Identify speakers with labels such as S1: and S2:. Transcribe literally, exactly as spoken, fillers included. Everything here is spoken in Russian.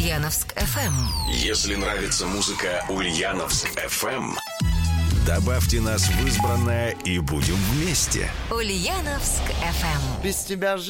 S1: Ульяновск эф эм.
S2: Если нравится музыка Ульяновск эф эм,
S3: добавьте нас в избранное и будем вместе.
S1: Ульяновск эф эм.
S4: Без тебя